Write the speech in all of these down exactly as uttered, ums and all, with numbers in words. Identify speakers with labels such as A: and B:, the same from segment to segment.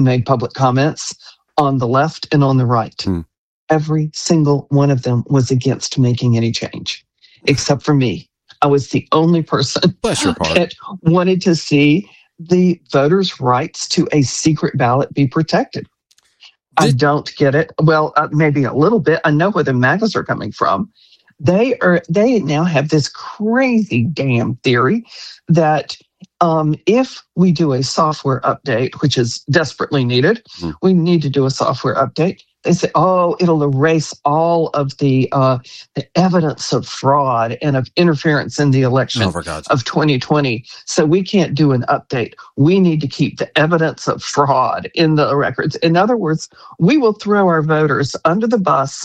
A: made public comments on the left and on the right.
B: Hmm.
A: Every single one of them was against making any change, except for me. I was the only person
B: Bless your heart.
A: that wanted to see the voters' rights to a secret ballot be protected. I don't get it. Well, uh, maybe a little bit. I know where the MAGAs are coming from. They are. They now have this crazy damn theory that um, if we do a software update, which is desperately needed,
B: mm.
A: we need to do a software update. They say, oh, it'll erase all of the uh, the evidence of fraud and of interference in the election
B: oh,
A: of twenty twenty. So we can't do an update. We need to keep the evidence of fraud in the records. In other words, we will throw our voters under the bus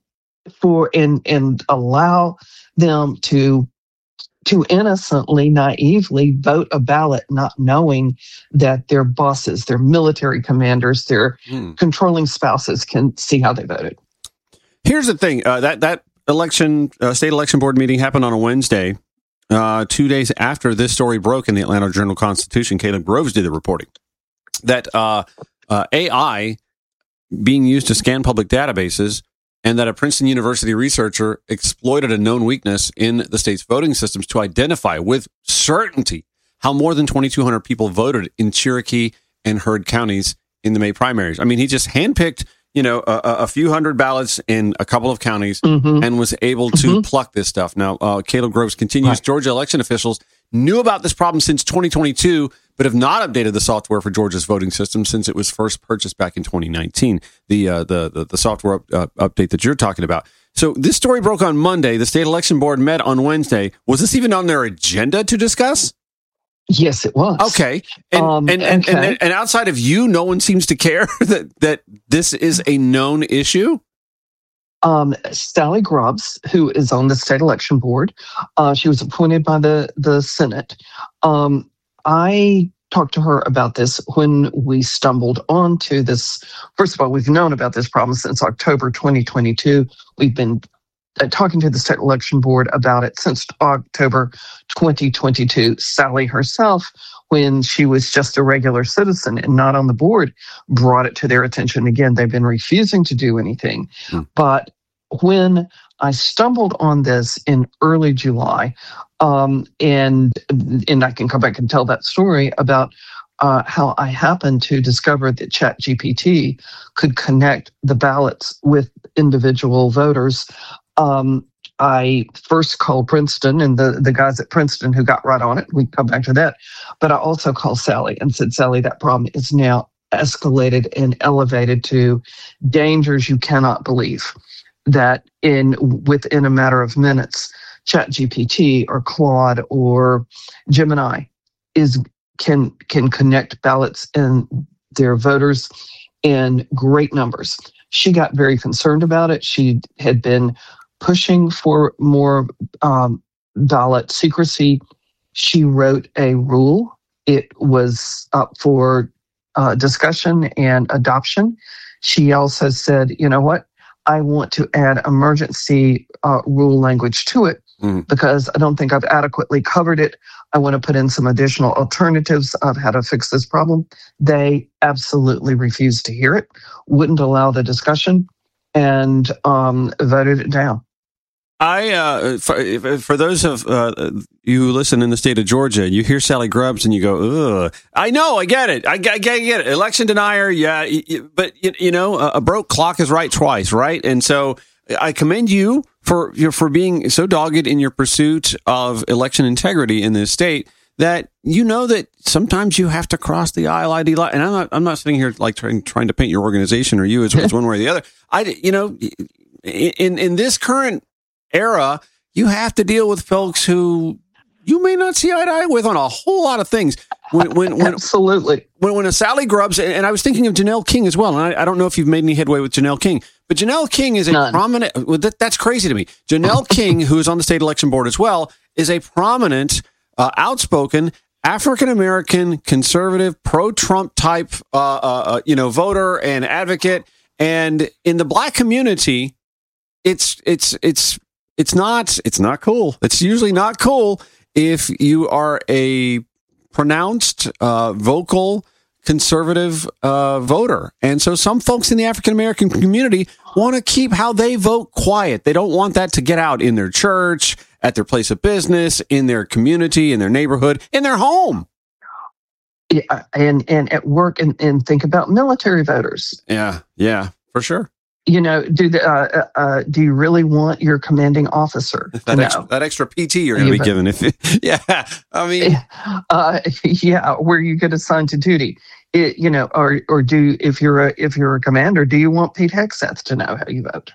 A: for and and allow them to to innocently, naively vote a ballot, not knowing that their bosses, their military commanders, their
B: hmm.
A: controlling spouses can see how they voted.
B: Here's the thing: uh, that that election, uh, state election board meeting happened on a Wednesday, uh, two days after this story broke in the Atlanta Journal-Constitution. Caleb Groves did the reporting that uh, uh, A I being used to scan public databases, and that a Princeton University researcher exploited a known weakness in the state's voting systems to identify with certainty how more than twenty-two hundred people voted in Cherokee and Heard counties in the May primaries. I mean, he just handpicked, you know, a, a few hundred ballots in a couple of counties
A: mm-hmm.
B: and was able to
A: mm-hmm.
B: pluck this stuff. Now, uh, Caleb Groves continues, right. Georgia election officials knew about this problem since twenty twenty-two, but have not updated the software for Georgia's voting system since it was first purchased back in twenty nineteen, the uh, the, the the software up, uh, update that you're talking about. So this story broke on Monday. The state election board met on Wednesday. Was this even on their agenda to discuss?
A: Yes, it was.
B: Okay. And,
A: um,
B: and, and,
A: okay.
B: and, and outside of you, no one seems to care that, that this is a known issue?
A: Um, Sally Grubbs, who is on the state election board, uh, she was appointed by the, the Senate. Um, I talked to her about this when we stumbled onto this. First of all, we've known about this problem since October twenty twenty-two. We've been uh, talking to the state election board about it since October twenty twenty-two. Sally herself, when she was just a regular citizen and not on the board, brought it to their attention. Again, they've been refusing to do anything. Mm. But when I stumbled on this in early July, um, and and I can come back and tell that story about uh, how I happened to discover that ChatGPT could connect the ballots with individual voters. Um, I first called Princeton and the, the guys at Princeton who got right on it. We come back to that. But I also called Sally and said, Sally, that problem is now escalated and elevated to dangers you cannot believe. That in within a matter of minutes, ChatGPT or Claude or Gemini is can can connect ballots and their voters in great numbers. She got very concerned about it. She had been pushing for more um, ballot secrecy. She wrote a rule. It was up for uh, discussion and adoption. She also said, you know what? I want to add emergency uh, rule language to it mm. because I don't think I've adequately covered it. I want to put in some additional alternatives of how to fix this problem. They absolutely refused to hear it, wouldn't allow the discussion, and um, voted it down.
B: I uh, for, for those of uh, you who listen in the state of Georgia, you hear Sally Grubbs and you go, ugh. I know, I get it. I get, I get it. Election denier, yeah. But, you know, a broke clock is right twice, right? And so I commend you for for being so dogged in your pursuit of election integrity in this state that you know that sometimes you have to cross the aisle I D line. And I'm not, I'm not sitting here like trying, trying to paint your organization or you as, as one way or the other. I, you know, in in this current era, you have to deal with folks who you may not see eye to eye with on a whole lot of things. When, when, when,
A: Absolutely.
B: When, when a Sally Grubbs, and I was thinking of Janelle King as well, and I, I don't know if you've made any headway with Janelle King, but Janelle King is a None. prominent, well, that, that's crazy to me. Janelle King, who is on the state election board as well, is a prominent, uh, outspoken, African-American, conservative, pro-Trump type, uh, uh, you know, voter and advocate. And in the black community, it's, it's, it's, It's not, it's not cool. It's usually not cool if you are a pronounced, uh, vocal, conservative uh, voter. And so some folks in the African American community want to keep how they vote quiet. They don't want that to get out in their church, at their place of business, in their community, in their neighborhood, in their home.
A: Yeah, and, and at work, and, and think about military voters.
B: Yeah, yeah, for sure.
A: You know, do the uh, uh, do you really want your commanding officer
B: that
A: to
B: extra,
A: know?
B: that extra P T you're going to be given? If yeah, I mean,
A: uh, yeah, where you get assigned to duty, it, you know, or or do if you're a if you're a commander, do you want Pete Hegseth to know how you vote?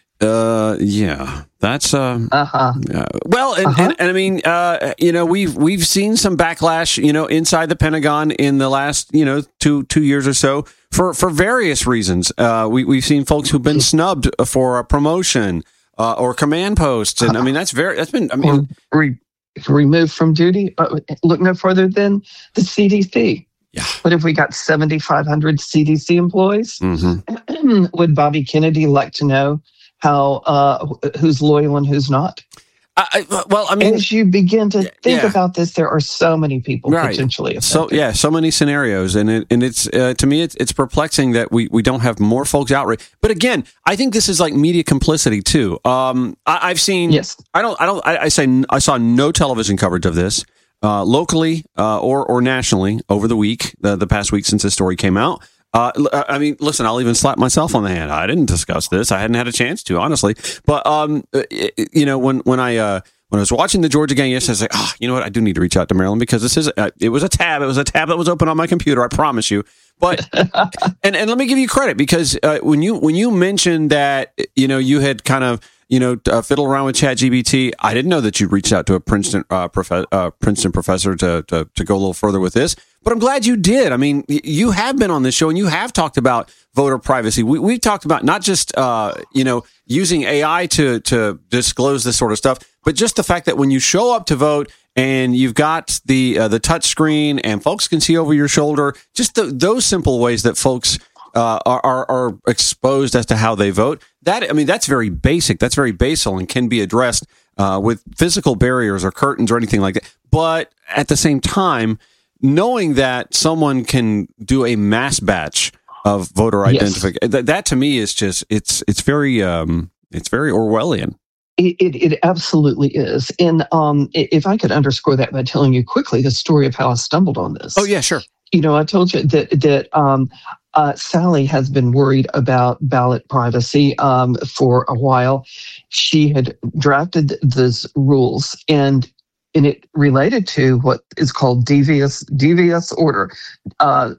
B: Uh, yeah, that's um.
A: Uh-huh.
B: Uh, well, and,
A: uh-huh.
B: and, and I mean, uh, you know, we've we've seen some backlash, you know, inside the Pentagon in the last, you know, two two years or so for for various reasons. Uh, we we've seen folks who've been snubbed for a promotion uh, or command posts, and I mean, that's very that's been. I mean,
A: re- removed from duty. Uh, look no further than the C D C.
B: Yeah.
A: What if we got seventy-five hundred C D C employees?
B: Mm-hmm.
A: Would Bobby Kennedy like to know how uh, who's loyal and who's not?
B: I, well, I mean,
A: as you begin to think
B: yeah.
A: about this, there are so many people
B: right.
A: potentially affected.
B: So yeah, so many scenarios, and it, and it's uh, to me it's, it's perplexing that we, we don't have more folks outraged. But again, I think this is like media complicity too. Um, I, I've seen.
A: Yes.
B: I don't. I don't. I, I say I saw no television coverage of this uh, locally uh, or or nationally over the week, the, the past week since this story came out. Uh, I mean, listen, I'll even slap myself on the hand. I didn't discuss this. I hadn't had a chance to, honestly. But, um, you know, when, when I, uh, when I was watching the Georgia game yesterday, I was like, ah, oh, you know what? I do need to reach out to Marilyn because this is, uh, it was a tab. It was a tab that was open on my computer. I promise you. But, and, and let me give you credit because, uh, when you, when you mentioned that, you know, you had kind of, you know, uh, fiddle around with ChatGPT. I didn't know that you reached out to a Princeton, uh, prof- uh, Princeton professor to, to, to go a little further with this. But I'm glad you did. I mean, you have been on this show and you have talked about voter privacy. We, we've talked about not just, uh, you know, using A I to, to disclose this sort of stuff, but just the fact that when you show up to vote and you've got the, uh, the touch screen and folks can see over your shoulder, just the, those simple ways that folks uh, are, are, are exposed as to how they vote. That, I mean, that's very basic. That's very basal and can be addressed uh, with physical barriers or curtains or anything like that. But at the same time, knowing that someone can do a mass batch of voter identification, yes. that, that to me is just, it's it's very um, it's very Orwellian.
A: It, it, it absolutely is. And um, if I could underscore that by telling you quickly the story of how I stumbled on this.
B: Oh, yeah, sure.
A: You know, I told you that, that um, uh, Sally has been worried about ballot privacy um, for a while. She had drafted those rules and and it related to what is called devious devious order, uh,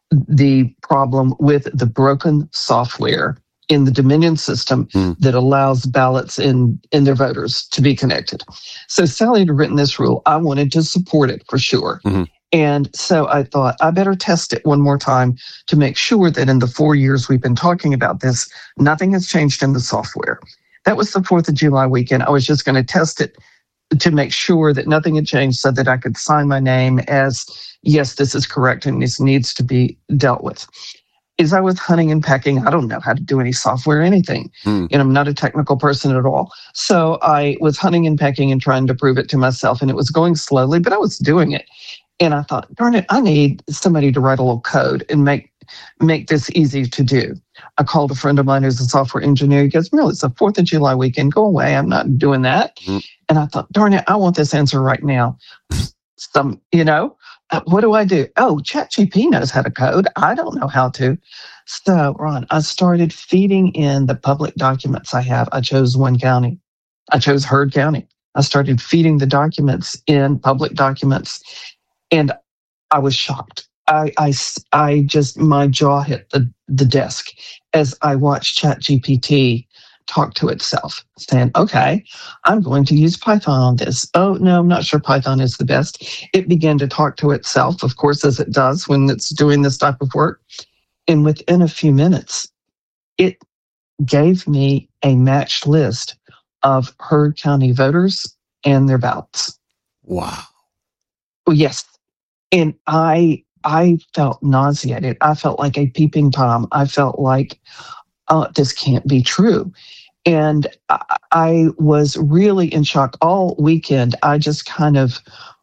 A: the problem with the broken software in the Dominion system mm. that allows ballots in, in their voters to be connected. So Sally had written this rule. I wanted to support it for sure. Mm-hmm. And so I thought, I better test it one more time to make sure that in the four years we've been talking about this, nothing has changed in the software. That was the fourth of July weekend. I was just going to test it to make sure that nothing had changed so that I could sign my name as, yes, this is correct and this needs to be dealt with. As I was hunting and pecking, I don't know how to do any software or anything. Mm. And I'm not a technical person at all. So I was hunting and pecking and trying to prove it to myself, and it was going slowly, but I was doing it. And I thought, darn it, I need somebody to write a little code and make make this easy to do. I called a friend of mine who's a software engineer. He goes, "Really, it's the fourth of July weekend. Go away. I'm not doing that." Mm. And I thought, darn it, I want this answer right now. Some, you know, uh, what do I do? Oh, ChatGPT knows how to code. I don't know how to. So, Ron, I started feeding in the public documents I have. I chose one county. I chose Heard County. I started feeding the documents in public documents, and I was shocked. I, I, I just, my jaw hit the, the desk as I watched ChatGPT talk to itself, saying, okay, I'm going to use Python on this. Oh, no, I'm not sure Python is the best. It began to talk to itself, of course, as it does when it's doing this type of work. And within a few minutes, it gave me a matched list of Heard County voters and their ballots.
B: Wow.
A: Well, yes. And I I felt nauseated. I felt like a peeping Tom. I felt like, oh, this can't be true. And I, I was really in shock all weekend. I just kind of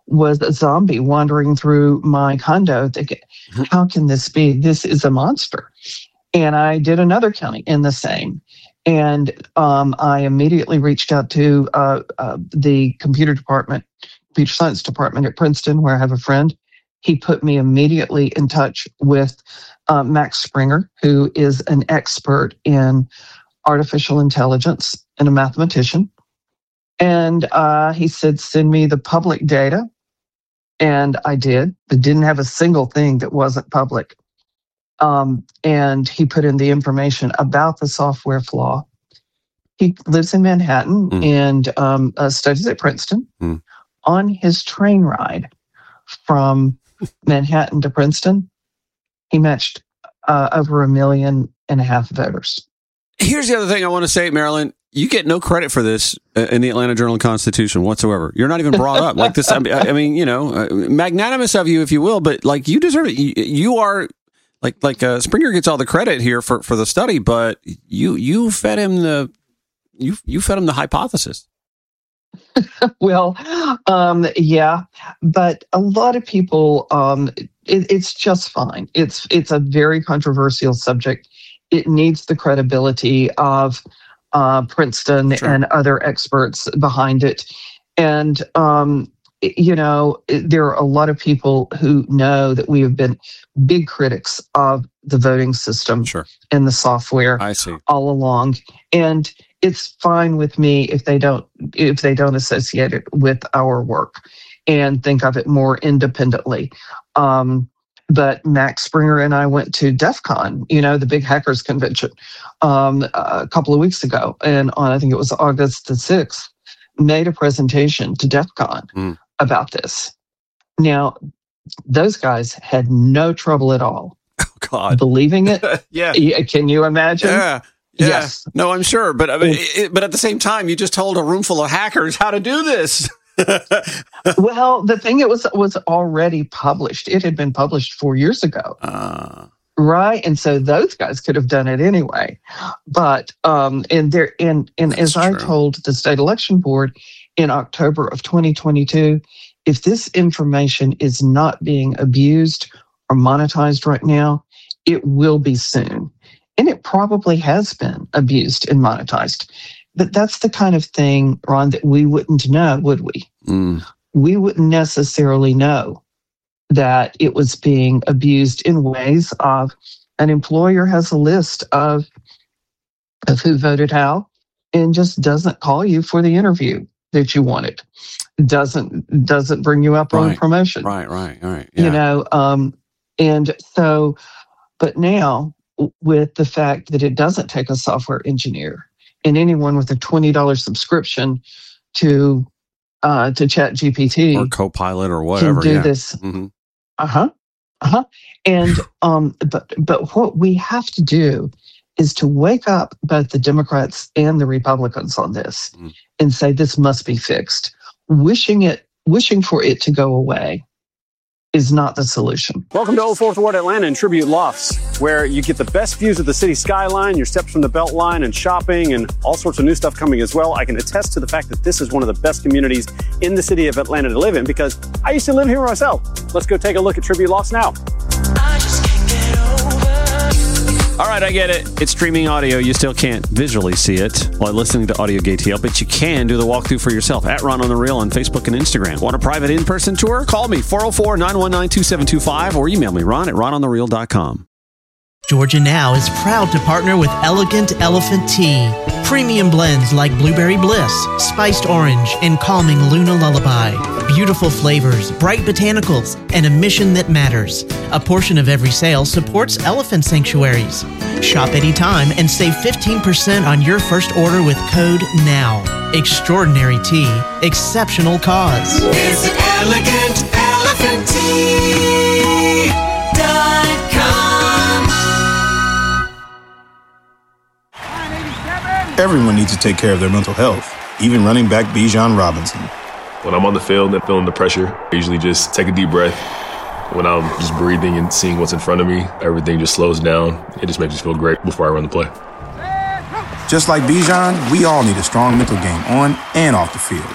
A: was a zombie wandering through my condo thinking, how can this be? This is a monster. And I did another county in the same. And um, I immediately reached out to uh, uh, the computer department, computer science department at Princeton, where I have a friend. He put me immediately in touch with uh, Max Springer, who is an expert in artificial intelligence and a mathematician. And uh, he said, send me the public data. And I did, but didn't have a single thing that wasn't public. Um, and he put in the information about the software flaw. He lives in Manhattan mm. and um, uh, studies at Princeton. Mm. On his train ride from Manhattan to Princeton, he matched uh, over a million and a half voters.
B: Here's the other thing I want to say, Marilyn. You get no credit for this in the Atlanta Journal-Constitution whatsoever. You're not even brought up like this. I mean, you know, magnanimous of you, if you will, but like you deserve it. You, you are like like uh, Springer gets all the credit here for, for the study, but you you fed him the you you fed him the hypothesis.
A: Well, um, yeah, but a lot of people, um, it, it's just fine. It's it's a very controversial subject. It needs the credibility of uh, Princeton sure. and other experts behind it. And, um, you know, there are a lot of people who know that we have been big critics of the voting system
B: sure.
A: and the software
B: I see.
A: all along. And it's fine with me if they don't if they don't associate it with our work and think of it more independently. Um, but Max Springer and I went to DEF CON, you know, the big hackers convention, um, a couple of weeks ago. And on, I think it was August the sixth, made a presentation to DEF CON mm. about this. Now, those guys had no trouble at all.
B: Oh, God.
A: Believing it.
B: yeah.
A: Can you imagine?
B: Yeah. Yeah.
A: Yes.
B: No, I'm sure. But I mean, it, but at the same time, you just told a room full of hackers how to do this.
A: Well, the thing it was was already published. It had been published four years ago.
B: Uh,
A: right. And so those guys could have done it anyway. But um and there and and as true. I told the state election board in October of twenty twenty-two, if this information is not being abused or monetized right now, it will be soon. And it probably has been abused and monetized. But that's the kind of thing, Ron, that we wouldn't know, would we?
B: Mm.
A: We wouldn't necessarily know that it was being abused in ways of an employer has a list of, of who voted how and just doesn't call you for the interview that you wanted. Doesn't doesn't bring you up
B: right.
A: on promotion.
B: Right, right, right. Yeah.
A: You know, um, and so, but now with the fact that it doesn't take a software engineer and anyone with a twenty dollars subscription to uh, to ChatGPT
B: or Copilot or whatever
A: can do
B: yeah.
A: this.
B: Mm-hmm.
A: Uh huh. Uh huh. And um, but but what we have to do is to wake up both the Democrats and the Republicans on this mm. and say this must be fixed. Wishing it, wishing for it to go away is not the solution.
C: Welcome to Old Fourth Ward Atlanta and Tribute Lofts, where you get the best views of the city skyline, your steps from the Beltline, and shopping, and all sorts of new stuff coming as well. I can attest to the fact that this is one of the best communities in the city of Atlanta to live in because I used to live here myself. Let's go take a look at Tribute Lofts now.
B: I just can't get over. All right, I get it. It's streaming audio. You still can't visually see it while listening to Audio Gate T L, but you can do the walkthrough for yourself at Ron on the Reel on Facebook and Instagram. Want a private in-person tour? Call me, four oh four, nine one nine, two seven two five, or email me, ron at ron on the reel dot com.
D: Georgia Now is proud to partner with Elegant Elephant Tea. Premium blends like Blueberry Bliss, Spiced Orange, and Calming Luna Lullaby. Beautiful flavors, bright botanicals, and a mission that matters. A portion of every sale supports elephant sanctuaries. Shop anytime and save fifteen percent on your first order with code NOW. Extraordinary tea, exceptional cause.
E: Visit elegant elephant tea dot com.
F: Everyone needs to take care of their mental health, even running back Bijan Robinson.
G: When I'm on the field and feeling the pressure, I usually just take a deep breath. When I'm just breathing and seeing what's in front of me, everything just slows down. It just makes me feel great before I run the play.
F: Just like Bijan, we all need a strong mental game on and off the field.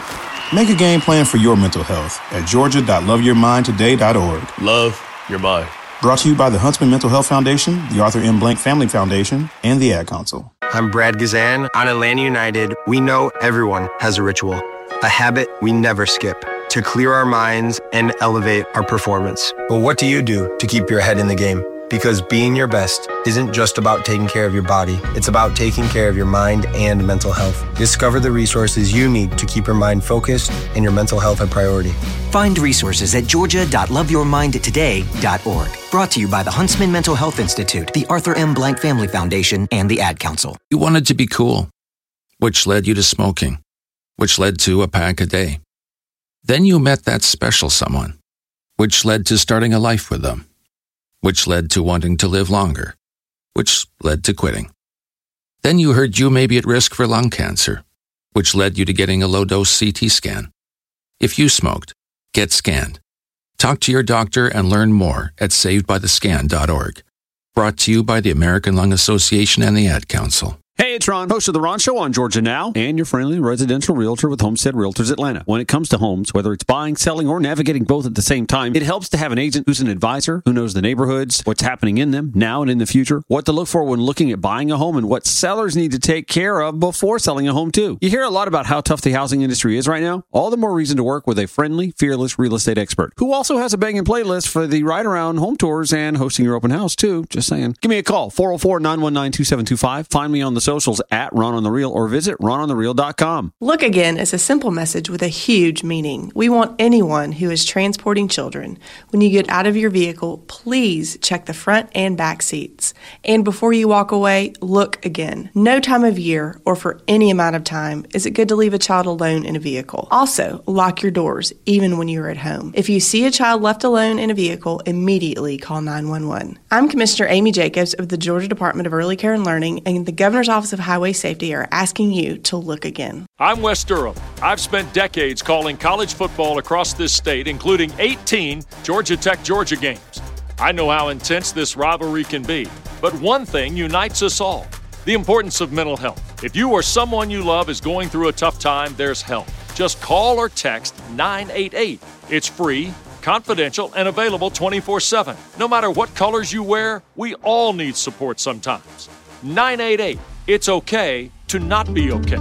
F: Make a game plan for your mental health at georgia dot love your mind today dot org.
G: Love your mind.
F: Brought to you by the Huntsman Mental Health Foundation, the Arthur M. Blank Family Foundation, and the Ad Council.
H: I'm Brad Gazan. On Atlanta United, we know everyone has a ritual, a habit we never skip, to clear our minds and elevate our performance. But what do you do to keep your head in the game? Because being your best isn't just about taking care of your body. It's about taking care of your mind and mental health. Discover the resources you need to keep your mind focused and your mental health a priority.
I: Find resources at georgia dot love your mind today dot org. Brought to you by the Huntsman Mental Health Institute, the Arthur M. Blank Family Foundation, and the Ad Council.
J: You wanted to be cool, which led you to smoking, which led to a pack a day. Then you met that special someone, which led to starting a life with them, which led to wanting to live longer, which led to quitting. Then you heard you may be at risk for lung cancer, which led you to getting a low-dose C T scan. If you smoked, get scanned. Talk to your doctor and learn more at saved by the scan dot org. Brought to you by the American Lung Association and the Ad Council.
B: Hey, it's Ron, host of The Ron Show on Georgia Now, and your friendly residential realtor with Homestead Realtors Atlanta. When it comes to homes, whether it's buying, selling, or navigating both at the same time, it helps to have an agent who's an advisor, who knows the neighborhoods, what's happening in them, now and in the future, what to look for when looking at buying a home, and what sellers need to take care of before selling a home, too. You hear a lot about how tough the housing industry is right now. All the more reason to work with a friendly, fearless real estate expert, who also has a banging playlist for the ride-around home tours and hosting your open house, too. Just saying. Give me a call, four oh four, nine one nine, two seven two five. Find me on the socials at Ron on the Reel or visit ron on the reel dot com.
K: Look again is a simple message with a huge meaning. We want anyone who is transporting children, when you get out of your vehicle, please check the front and back seats. And before you walk away, look again. No time of year or for any amount of time is it good to leave a child alone in a vehicle. Also, lock your doors, even when you're at home. If you see a child left alone in a vehicle, immediately call nine one one. I'm Commissioner Amy Jacobs of the Georgia Department of Early Care and Learning, and the Governor's Office of Highway Safety are asking you to look again.
L: I'm Wes Durham. I've spent decades calling college football across this state, including eighteen Georgia Tech Georgia games. I know how intense this rivalry can be, but one thing unites us all: the importance of mental health. If you or someone you love is going through a tough time, there's help. Just call or text nine eight eight. It's free, confidential, and available twenty-four seven. No matter what colors you wear, we all need support sometimes. nine eight eight. It's okay to not be okay.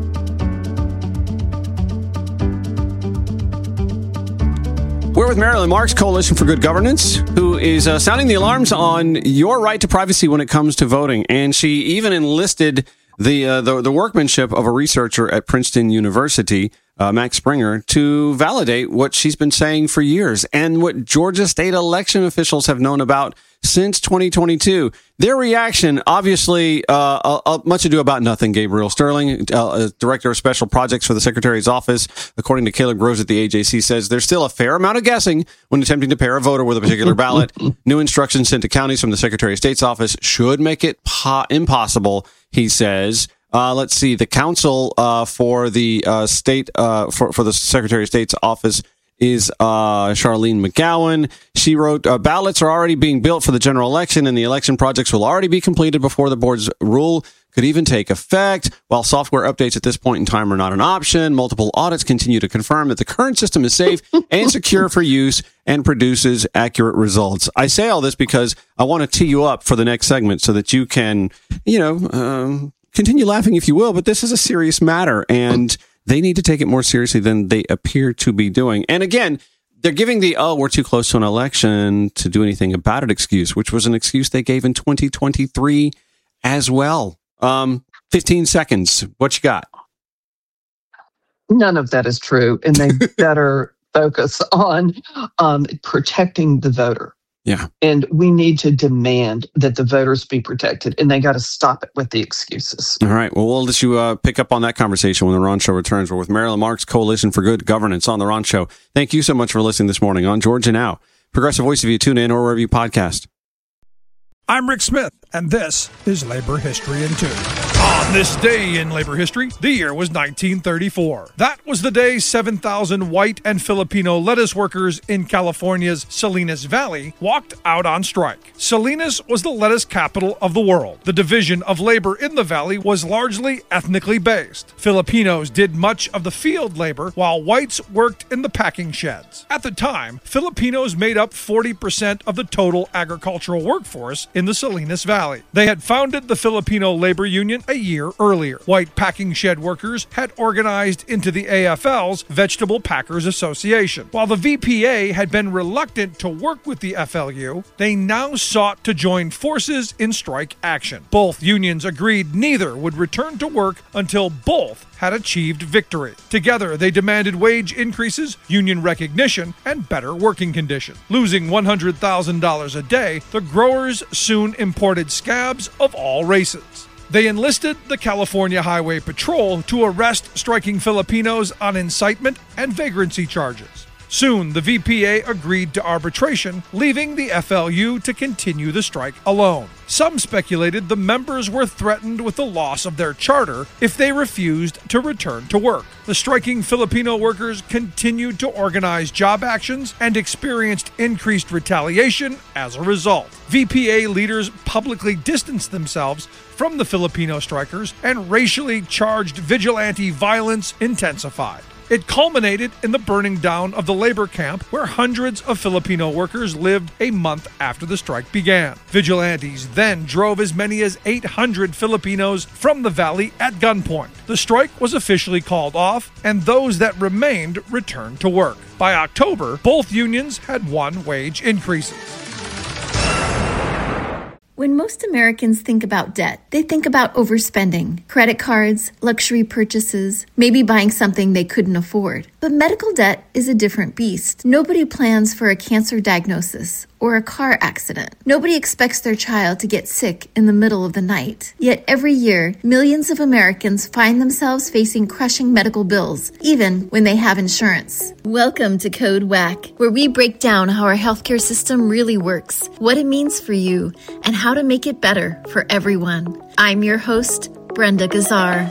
B: We're with Marilyn Marks, Coalition for Good Governance, who is uh, sounding the alarms on your right to privacy when it comes to voting. And she even enlisted the uh, the, the workmanship of a researcher at Princeton University, uh, Max Springer, to validate what she's been saying for years and what Georgia state election officials have known about since twenty twenty-two. Their reaction, obviously, uh, uh, uh, much ado about nothing. Gabriel Sterling, uh, Director of Special Projects for the Secretary's Office, according to Caleb Groves at the A J C, says there's still a fair amount of guessing when attempting to pair a voter with a particular ballot. New instructions sent to counties from the Secretary of State's office should make it po- impossible, he says. Uh, let's see. The counsel uh, for the uh, state uh, for for the Secretary of State's office is uh, Charlene McGowan. She wrote, uh, ballots are already being built for the general election, and the election projects will already be completed before the board's rule could even take effect. While software updates at this point in time are not an option, multiple audits continue to confirm that the current system is safe and secure for use and produces accurate results. I say all this because I want to tee you up for the next segment so that you can, you know, um, continue laughing if you will, but this is a serious matter, and they need to take it more seriously than they appear to be doing. And again, they're giving the, oh, we're too close to an election to do anything about it excuse, which was an excuse they gave in twenty twenty-three as well. Um, fifteen seconds. What you got?
A: None of that is true, and they better focus on um, protecting the voter.
B: Yeah.
A: And we need to demand that the voters be protected, and they got to stop it with the excuses.
B: All right. Well, we'll let you uh, pick up on that conversation when the Ron Show returns. We're with Marilyn Marks, Coalition for Good Governance on the Ron Show. Thank you so much for listening this morning on Georgia Now. Progressive Voice, if you tune in or wherever you podcast.
M: I'm Rick Smith, and this is Labor History in Two. On this day in labor history, the year was nineteen thirty-four. That was the day seven thousand white and Filipino lettuce workers in California's Salinas Valley walked out on strike. Salinas was the lettuce capital of the world. The division of labor in the valley was largely ethnically based. Filipinos did much of the field labor, while whites worked in the packing sheds. At the time, Filipinos made up forty percent of the total agricultural workforce in the Salinas Valley. They had founded the Filipino Labor Union a year earlier. White packing shed workers had organized into the A F L's Vegetable Packers Association. While the V P A had been reluctant to work with the F L U, they now sought to join forces in strike action. Both unions agreed neither would return to work until both had achieved victory. Together, they demanded wage increases, union recognition, and better working conditions. Losing one hundred thousand dollars a day, the growers soon imported scabs of all races. They enlisted the California Highway Patrol to arrest striking Filipinos on incitement and vagrancy charges. Soon, the V P A agreed to arbitration, leaving the F L U to continue the strike alone. Some speculated the members were threatened with the loss of their charter if they refused to return to work. The striking Filipino workers continued to organize job actions and experienced increased retaliation as a result. V P A leaders publicly distanced themselves from the Filipino strikers, and racially charged vigilante violence intensified. It culminated in the burning down of the labor camp where hundreds of Filipino workers lived a month after the strike began. Vigilantes then drove as many as eight hundred Filipinos from the valley at gunpoint. The strike was officially called off, and those that remained returned to work. By October, both unions had won wage increases.
N: When most Americans think about debt, they think about overspending, credit cards, luxury purchases, maybe buying something they couldn't afford. But medical debt is a different beast. Nobody plans for a cancer diagnosis or a car accident. Nobody expects their child to get sick in the middle of the night. Yet every year, millions of Americans find themselves facing crushing medical bills, even when they have insurance. Welcome to Code Whack, where we break down how our healthcare system really works, what it means for you, and how to make it better for everyone. I'm your host, Brenda Gazzar.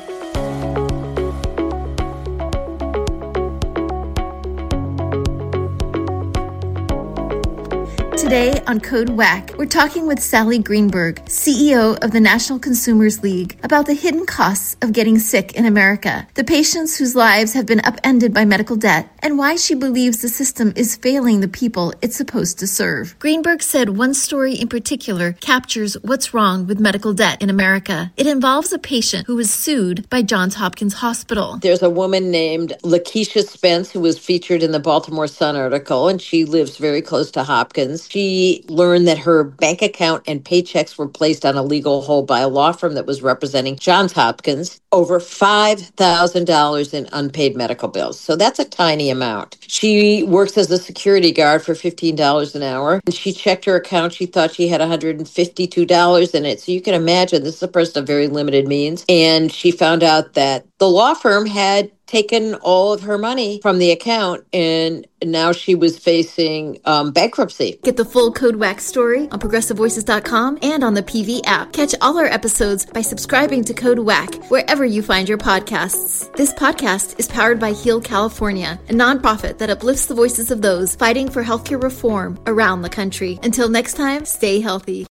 N: Today on Code Whack, we're talking with Sally Greenberg, C E O of the National Consumers League, about the hidden costs of getting sick in America, the patients whose lives have been upended by medical debt, and why she believes the system is failing the people it's supposed to serve. Greenberg said one story in particular captures what's wrong with medical debt in America. It involves a patient who was sued by Johns Hopkins Hospital.
O: There's a woman named Lakeisha Spence who was featured in the Baltimore Sun article, and she lives very close to Hopkins. She learned that her bank account and paychecks were placed on a legal hold by a law firm that was representing Johns Hopkins, over five thousand dollars in unpaid medical bills. So that's a tiny amount. She works as a security guard for fifteen dollars an hour. And she checked her account. She thought she had one hundred fifty-two dollars in it. So you can imagine this is a person of very limited means. And she found out that the law firm had taken all of her money from the account, and now she was facing um, bankruptcy.
N: Get the full Code Whack story on progressive voices dot com and on the P V app. Catch all our episodes by subscribing to Code Whack wherever you find your podcasts. This podcast is powered by Heal California, a nonprofit that uplifts the voices of those fighting for healthcare reform around the country. Until next time, stay healthy.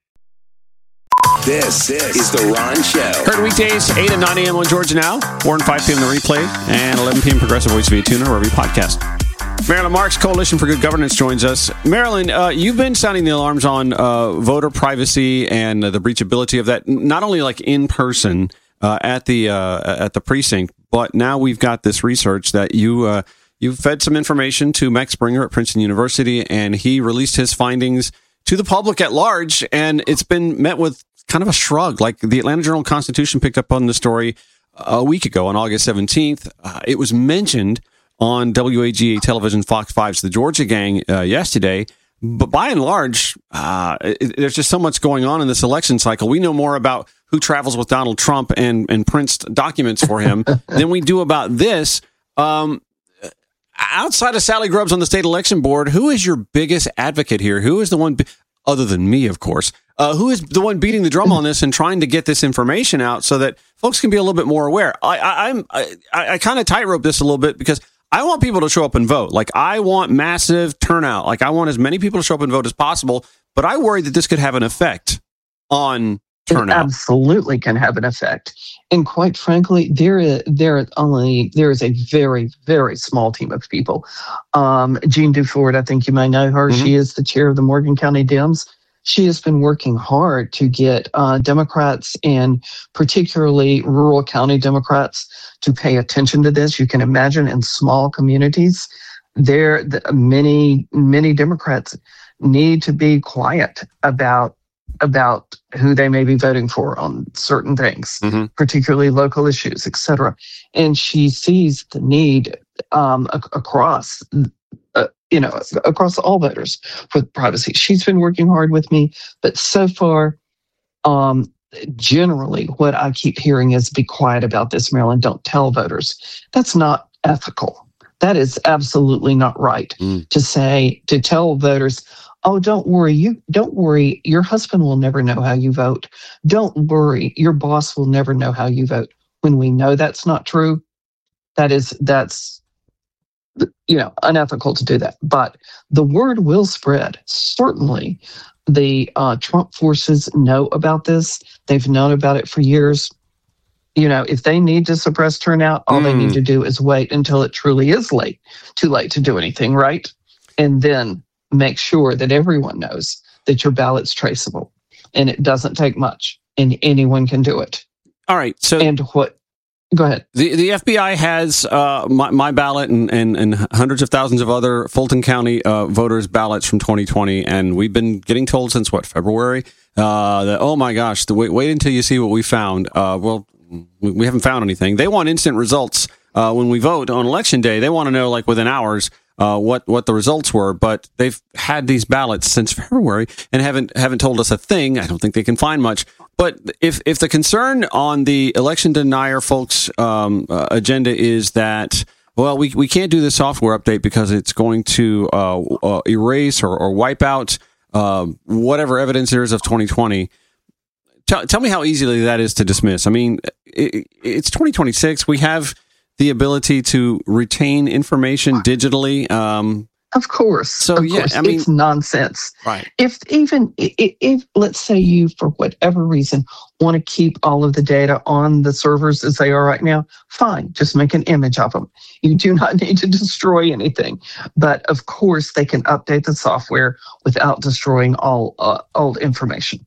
P: This is The Ron Show.
B: Heard weekdays, eight and nine a.m. on Georgia Now, four and five p.m. the replay, and eleven p.m. Progressive Voice via tuner, wherever you podcast. Marilyn Marks, Coalition for Good Governance, joins us. Marilyn, uh, you've been sounding the alarms on uh, voter privacy and uh, the breachability of that, not only like in person uh, at the uh, at the precinct, but now we've got this research that you uh, you fed some information to Max Springer at Princeton University, and he released his findings to the public at large, and it's been met with kind of a shrug. Like the Atlanta Journal-Constitution picked up on the story a week ago on August seventeenth. Uh, it was mentioned on W A G A Television, Fox five's The Georgia Gang uh, yesterday. But by and large, uh, it, there's just so much going on in this election cycle. We know more about who travels with Donald Trump and, and prints documents for him than we do about this. Um, outside of Sally Grubbs on the state election board, who is your biggest advocate here? Who is the one, other than me, of course, Uh, who is the one beating the drum on this and trying to get this information out so that folks can be a little bit more aware? I, I, I'm I, I kind of tightrope this a little bit because I want people to show up and vote. Like, I want massive turnout. Like, I want as many people to show up and vote as possible. But I worry that this could have an effect on turnout.
A: It absolutely can have an effect. And quite frankly, there is, there is only there is a very, very small team of people. Um, Jean Duford, I think you may know her. Mm-hmm. She is the chair of the Morgan County Dems. She has been working hard to get uh, Democrats and particularly rural county Democrats to pay attention to this. You can imagine in small communities, there the, many, many Democrats need to be quiet about about who they may be voting for on certain things, mm-hmm. particularly local issues, et cetera. And she sees the need um, ac- across uh, you know, across all voters for privacy. She's been working hard with me, but so far, um, generally what I keep hearing is be quiet about this, Marilyn. Don't tell voters. That's not ethical. That is absolutely not right mm. to say, to tell voters, oh, don't worry, you don't worry, your husband will never know how you vote. Don't worry, your boss will never know how you vote. When we know that's not true, that is, that's, you know, unethical to do that. But the word will spread. Certainly, the uh, Trump forces know about this. They've known about it for years. You know, if they need to suppress turnout, all mm. they need to do is wait until it truly is late, too late to do anything, right? And then make sure that everyone knows that your ballot's traceable. And it doesn't take much, and anyone can do it.
B: All right. So,
A: and what? Go ahead.
B: The the F B I has uh, my, my ballot and, and, and hundreds of thousands of other Fulton County uh, voters' ballots from twenty twenty, and we've been getting told since, what, February? Uh, that, oh, my gosh, the, wait, wait until you see what we found. Uh, well, we, we haven't found anything. They want instant results uh, when we vote on Election Day. They want to know, like, within hours uh, what, what the results were, but they've had these ballots since February and haven't haven't told us a thing. I don't think they can find much. But if if the concern on the election denier folks' um, uh, agenda is that, well, we we can't do the software update because it's going to uh, uh, erase or, or wipe out uh, whatever evidence there is of twenty twenty, tell, tell me how easily that is to dismiss. I mean, it, it's twenty twenty-six. We have the ability to retain information digitally. Um,
A: Of course.
B: So,
A: of
B: yeah,
A: course.
B: I mean,
A: it's nonsense.
B: Right.
A: If even, if, if, let's say you, for whatever reason, want to keep all of the data on the servers as they are right now, fine. Just make an image of them. You do not need to destroy anything. But of course, they can update the software without destroying all uh, old information.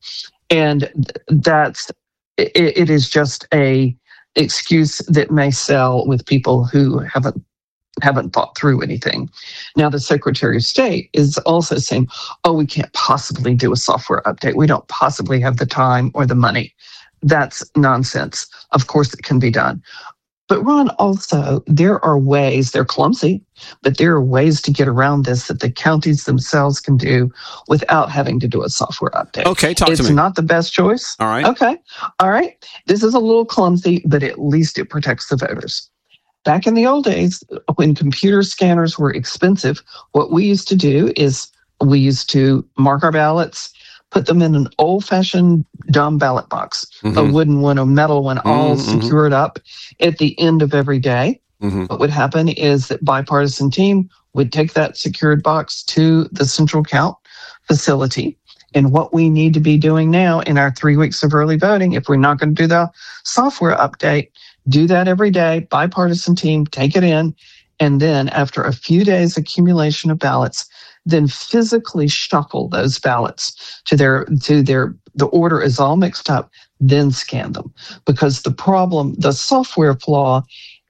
A: And that's, it, it is just a excuse that may sell with people who haven't haven't thought through anything. Now, the Secretary of State is also saying, oh, we can't possibly do a software update. We don't possibly have the time or the money. That's nonsense. Of course, it can be done. But Ron, also, there are ways, they're clumsy, but there are ways to get around this that the counties themselves can do without having to do a software update.
B: Okay, talk
A: it's
B: to me.
A: It's not the best choice.
B: All right.
A: Okay. All right. This is a little clumsy, but at least it protects the voters. Back in the old days, when computer scanners were expensive, what we used to do is we used to mark our ballots, put them in an old-fashioned dumb ballot box, mm-hmm. a wooden one, a metal one, all mm-hmm. secured up at the end of every day. Mm-hmm. What would happen is that bipartisan team would take that secured box to the central count facility. And what we need to be doing now in our three weeks of early voting, if we're not going to do the software update, do that every day, bipartisan team, take it in, and then after a few days accumulation of ballots, then physically shuffle those ballots to their, to their, the order is all mixed up, then scan them. Because the problem, the software flaw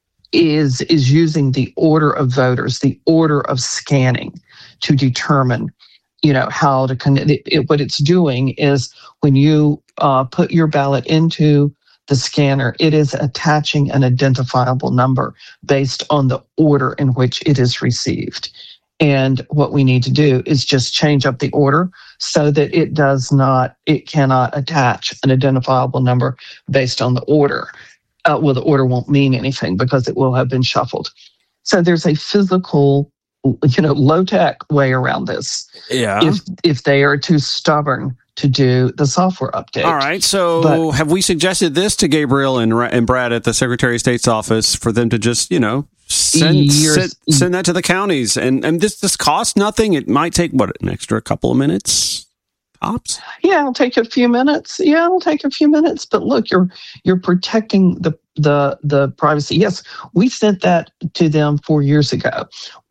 A: is, is using the order of voters, the order of scanning to determine, you know, how to connect. It, it, what it's doing is when you uh, put your ballot into the scanner, it is attaching an identifiable number based on the order in which it is received. And what we need to do is just change up the order so that it does not, it cannot attach an identifiable number based on the order. Uh, well, the order won't mean anything because it will have been shuffled. So there's a physical, you know, low-tech way around this.
B: Yeah.
A: If if they are too stubborn to do the software update.
B: All right. So
A: But-
B: have we suggested this to Gabriel and, Ra- and Brad at the Secretary of State's office for them to just, you know, send
A: Years-
B: send, send that to the counties? And, and this, this costs nothing. It might take, what, an extra couple of minutes? Tops?
A: Yeah, it'll take a few minutes. Yeah, it'll take a few minutes. But look, you're you're protecting the the the privacy. Yes, we sent that to them four years ago.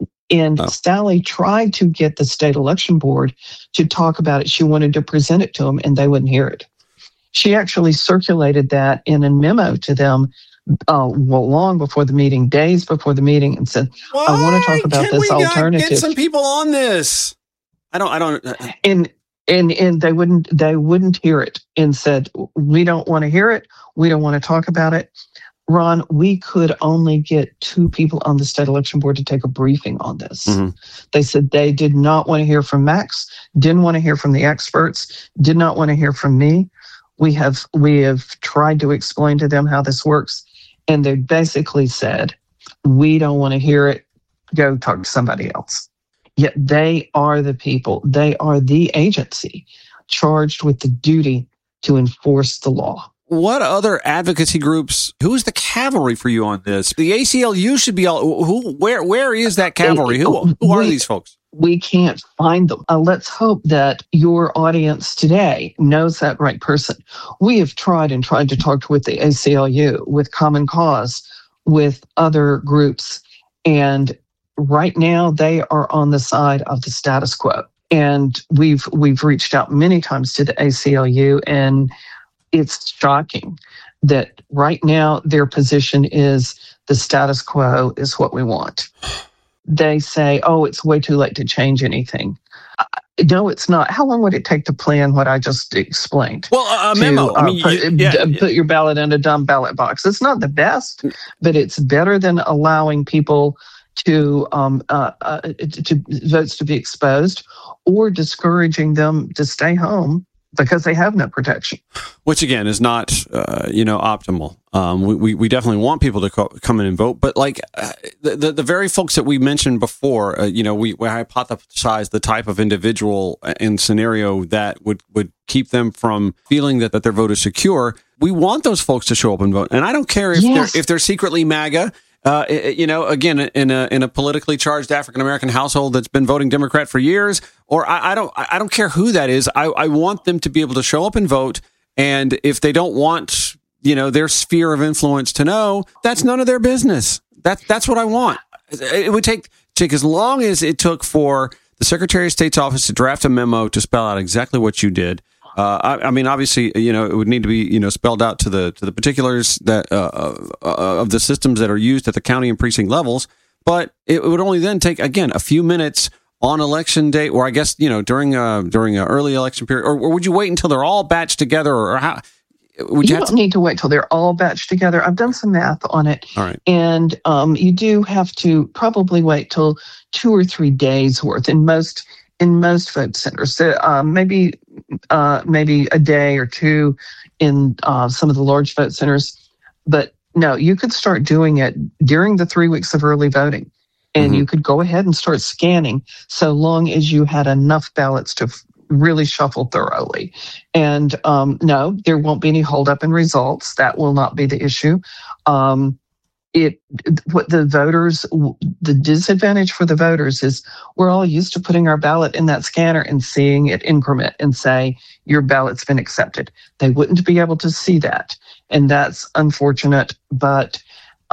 A: And
B: Oh.
A: Sally tried to get the state election board to talk about it. She wanted to present it to them, and they wouldn't hear it. She actually circulated that in a memo to them uh, well, long before the meeting, days before the meeting, and said, I want to talk about
B: Can
A: this
B: we not
A: alternative.
B: get some people on this? I don't, I don't. Uh,
A: and and and they wouldn't they wouldn't hear it and said, we don't want to hear it. We don't want to talk about it. Ron, we could only get two people on the state election board to take a briefing on this.
B: Mm-hmm.
A: They said they did not want to hear from Max, didn't want to hear from the experts, did not want to hear from me. We have we have tried to explain to them how this works, and they basically said, we don't want to hear it. Go talk to somebody else. Yet they are the people, they are the agency charged with the duty to enforce the law.
B: What other advocacy groups? Who's the cavalry for you on this? The A C L U should be all. Who? Where? Where is that cavalry? Who? Who are
A: We-
B: these folks?
A: We can't find them. Uh, let's hope that your audience today knows that right person. We have tried and tried to talk with the A C L U, with Common Cause, with other groups, and right now they are on the side of the status quo. And we've we've reached out many times to the A C L U, and it's shocking that right now their position is the status quo is what we want. They say, oh, it's way too late to change anything. Uh, No, it's not. How long would it take to plan what I just explained?
B: Well, a
A: To,
B: memo. I
A: uh,
B: mean,
A: put,
B: you- yeah.
A: d- put your ballot in a dumb ballot box. It's not the best, but it's better than allowing people to um, uh, uh, to votes to be exposed or discouraging them to stay home because they have no protection.
B: Which again is not, uh, you know, optimal. Um, we, we we definitely want people to co- come in and vote, but like uh, the, the the very folks that we mentioned before, uh, you know, we, we hypothesized the type of individual and scenario that would would keep them from feeling that, that their vote is secure. We want those folks to show up and vote, and I don't care if
A: Yes.
B: they're if they're secretly MAGA. Uh, i- i- you know, again, in a in a politically charged African American household that's been voting Democrat for years, or I, I don't I don't care who that is. I, I want them to be able to show up and vote. And if they don't want, you know, their sphere of influence to know, that's none of their business. That that's what I want. It would take take as long as it took for the Secretary of State's office to draft a memo to spell out exactly what you did. Uh, I, I mean, obviously, you know, it would need to be, you know, spelled out to the to the particulars that uh, uh, of the systems that are used at the county and precinct levels. But it would only then take, again, a few minutes on election day, or I guess, you know, during uh during an early election period, or, or would you wait until they're all batched together, or how? Would
A: You
B: you have
A: don't
B: to?
A: need to wait till they're all batched together. I've done some math on it.
B: All right.
A: And um, you do have to probably wait till two or three days worth in most in most vote centers. So, um, maybe uh, maybe a day or two in uh, some of the large vote centers. But no, you could start doing it during the three weeks of early voting, and
B: Mhm.
A: you could go ahead and start scanning so long as you had enough ballots to f- really shuffle thoroughly. And um, no, there won't be any holdup in results. That will not be the issue. Um, it what the voters the disadvantage for the voters is we're all used to putting our ballot in that scanner and seeing it increment and say your ballot's been accepted. They wouldn't be able to see that, and that's unfortunate. But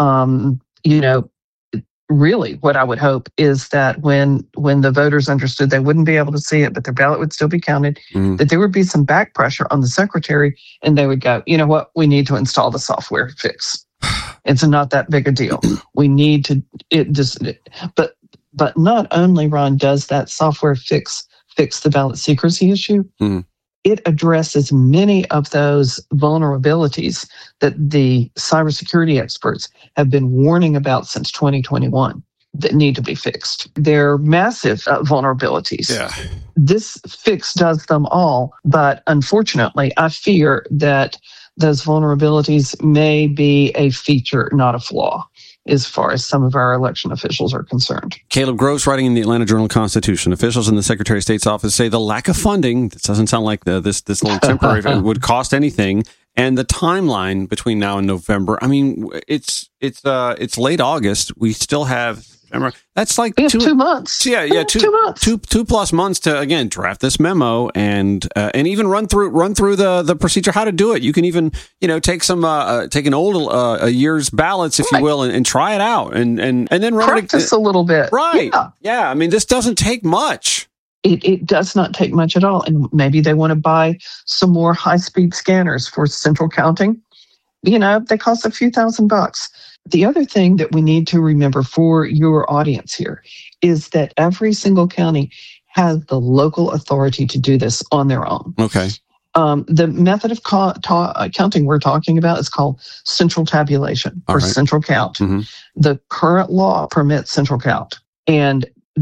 A: um, you know, really what I would hope is that when when the voters understood they wouldn't be able to see it, but their ballot would still be counted,
B: Mhm.
A: that there would be some back pressure on the secretary, and they would go, you know what, we need to install the software fix. It's not that big a deal. We need to it just but but not only, Ron, does that software fix fix the ballot secrecy issue,
B: Mhm.
A: it addresses many of those vulnerabilities that the cybersecurity experts have been warning about since twenty twenty-one. that need to be fixed. They're massive uh, vulnerabilities.
B: Yeah.
A: This fix does them all, but unfortunately, I fear that those vulnerabilities may be a feature, not a flaw, as far as some of our election officials are concerned.
B: Caleb Gross, writing in the Atlanta Journal-Constitution, officials in the Secretary of State's office say the lack of funding, this doesn't sound like the, this this little temporary, would cost anything, and the timeline between now and November, I mean, it's it's uh it's late August. We still have, remember, that's like
A: two, two months.
B: Yeah, yeah, two,
A: two months,
B: two two plus months to again draft this memo and uh, and even run through run through the the procedure how to do it. You can even you know take some uh, uh take an old uh, a year's ballots, if right. you will, and, and try it out and and and then run
A: practice
B: it,
A: a little bit.
B: Right?
A: Yeah.
B: yeah, I mean, this doesn't take much.
A: It, it does not take much at all, and maybe they want to buy some more high speed scanners for central counting. You know, they cost a few thousand bucks. The other thing that we need to remember for your audience here is that every single county has the local authority to do this on their own.
B: Okay.
A: Um, the method of ca- ta- counting we're talking about is called central tabulation or right. central count.
B: Mm-hmm.
A: The current law permits central count. And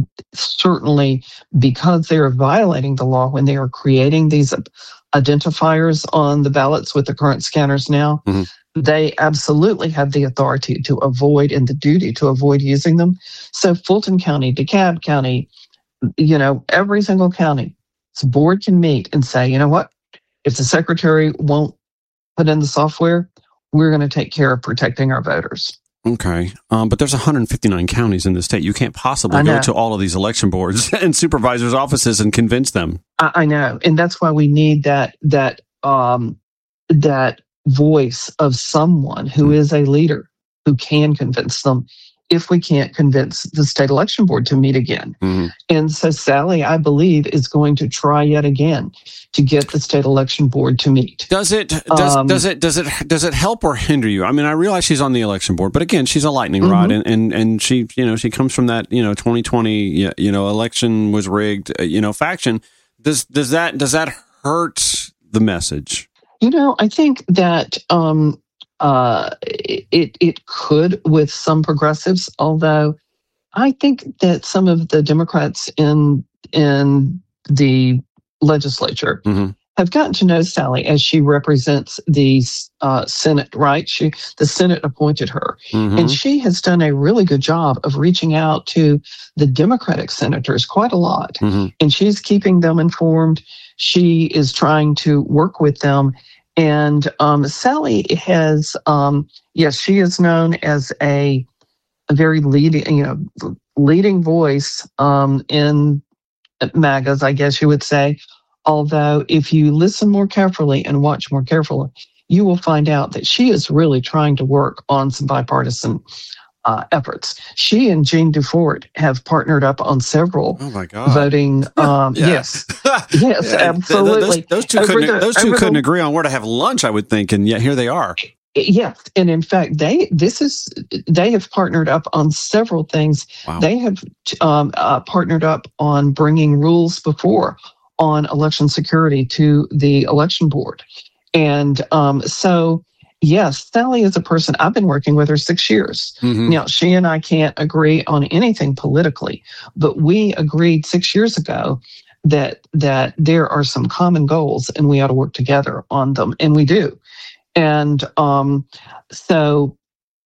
A: certainly because they're violating the law when they are creating these identifiers on the ballots with the current scanners now,
B: mm-hmm.
A: they absolutely have the authority to avoid and the duty to avoid using them. So Fulton County, DeKalb County, you know, every single county, its board can meet and say, you know what, if the secretary won't put in the software, we're going to take care of protecting our voters.
B: Okay. Um, but there's one hundred fifty-nine counties in the state. You can't possibly go to all of these election boards and supervisors' offices and convince them.
A: I, I know. And that's why we need that, that, um, that voice of someone who is a leader who can convince them if we can't convince the state election board to meet again.
B: Mm-hmm.
A: And so Sally, I believe, is going to try yet again to get the state election board to meet.
B: Does it does,
A: um,
B: does it does it does it help or hinder you? I mean, I realize she's on the election board, but again, she's a lightning
A: mm-hmm.
B: rod, and, and and she you know she comes from that you know twenty twenty you know election was rigged you know faction. Does does that does that hurt the message?
A: You know, I think that um, uh, it it could with some progressives, although I think that some of the Democrats in in the legislature
B: mm-hmm.
A: have gotten to know Sally as she represents the uh, Senate, right? She the Senate appointed her,
B: mm-hmm.
A: and she has done a really good job of reaching out to the Democratic senators quite a lot,
B: mm-hmm.
A: and she's keeping them informed. She is trying to work with them. And um, Sally has, um, yes, she is known as a, a very leading, you know, leading voice um, in MAGAs, I guess you would say. Although, if you listen more carefully and watch more carefully, you will find out that she is really trying to work on some bipartisan uh, efforts. She and Jean Dufort have partnered up on several
B: oh my God.
A: voting. Um,
B: yeah.
A: Yes, yes,
B: yeah.
A: absolutely.
B: Those, those two
A: over
B: couldn't.
A: the,
B: those two couldn't
A: the,
B: agree on where to have lunch, I would think, and yet here they are.
A: Yes, and in fact, they this is they have partnered up on several things.
B: Wow.
A: They have um, uh, partnered up on bringing rules before on election security to the election board, and um, so. Yes, Sally is a person, I've been working with her six years.
B: Mm-hmm.
A: Now, she and I can't agree on anything politically, but we agreed six years ago that that there are some common goals and we ought to work together on them, and we do. And um, so,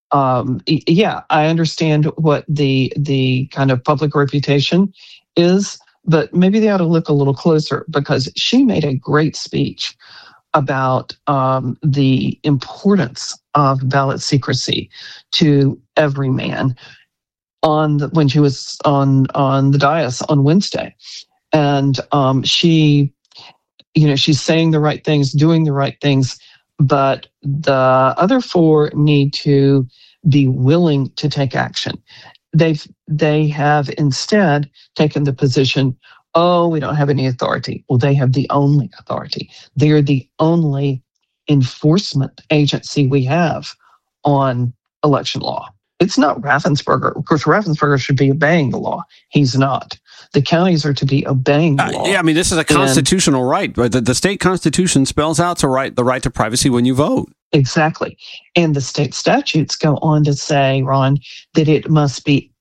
A: um, yeah, I understand what the the kind of public reputation is, but maybe they ought to look a little closer because she made a great speech about um, the importance of ballot secrecy to every man on the, when she was on on the dais on Wednesday, and um, she, you know, she's saying the right things, doing the right things, but the other four need to be willing to take action. They've they have instead taken the position, oh, we don't have any authority. Well, they have the only authority. They're the only enforcement agency we have on election law. It's not Raffensperger. Of course, Raffensperger should be obeying the law. He's not. The counties are to be obeying the law.
B: Uh, yeah, I mean, this is a constitutional and, right. The, the state constitution spells out to right, the right to privacy when you vote.
A: Exactly. And the state statutes go on to say, Ron, that it must be